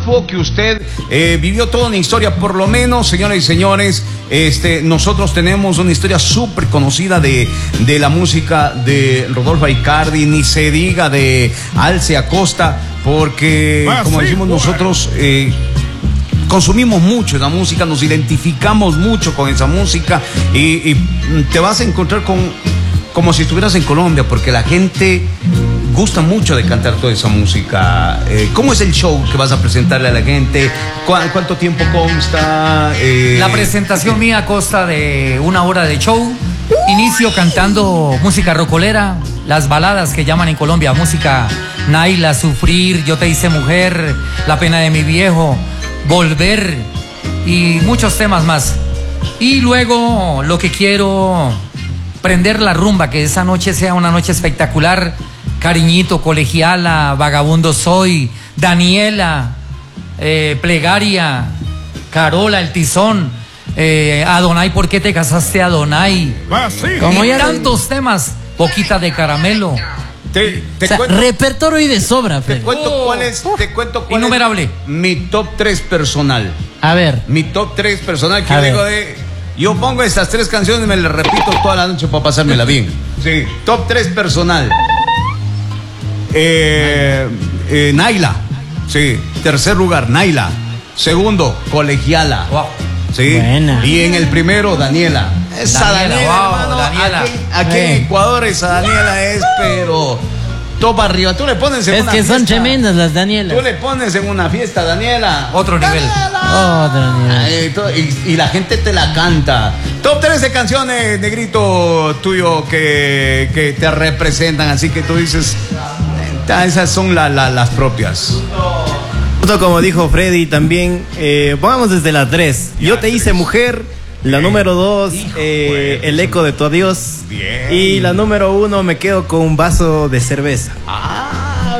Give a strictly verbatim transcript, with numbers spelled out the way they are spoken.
Rodolfo, que usted eh, vivió toda una historia, por lo menos, señoras y señores, este, nosotros tenemos una historia súper conocida de, de la música de Rodolfo Aicardi, ni se diga de Alce Acosta, porque, ah, como sí, decimos bueno. nosotros... Eh, consumimos mucho la música, nos identificamos mucho con esa música y, y te vas a encontrar con como si estuvieras en Colombia, porque la gente gusta mucho de cantar toda esa música. Eh, ¿Cómo es el show que vas a presentarle a la gente? ¿Cu ¿Cuánto tiempo consta? Eh... La presentación mía consta de una hora de show. Inicio cantando música rocolera, las baladas que llaman en Colombia, música Naila, Sufrir, Yo te hice mujer, La pena de mi viejo, Volver y muchos temas más. Y luego lo que quiero, prender la rumba, que esa noche sea una noche espectacular. Cariñito, Colegiala, Vagabundo Soy, Daniela, eh, Plegaria, Carola, El Tizón, eh, Adonai, ¿por qué te casaste, Adonai? Ah, sí. Como ya tantos temas, Boquita de Caramelo. Te, te o sea, cuento, repertorio y de sobra, Fer. Te cuento oh, cuál es, te cuento cuál innumerable. Es mi top tres personal. A ver. Mi top tres personal, que yo digo de... Yo pongo estas tres canciones y me las repito toda la noche para pasármela bien. Sí. Top tres personal. Eh, eh, Naila. Sí. Tercer lugar, Naila. Segundo, Colegiala. Wow. Sí. Buena. Y en el primero, Daniela. Esa Daniela, Daniela, wow, hermano, Daniela. Aquí, aquí en Ecuador esa Daniela es, pero top arriba. Tú le pones en es una que fiesta, son tremendas las Danielas. Tú le pones en una fiesta, Daniela. Otro nivel. Otro nivel. Y, y la gente te la canta. Top tres de canciones, negrito tuyo, que, que te representan. Así que tú dices, esas son la, la, las propias. Como dijo Freddy también, eh, pongamos desde la tres. Yo te hice mujer. La número dos, eh, El eco de tu adiós. Bien. Y la número uno, me quedo con un vaso de cerveza. Ah.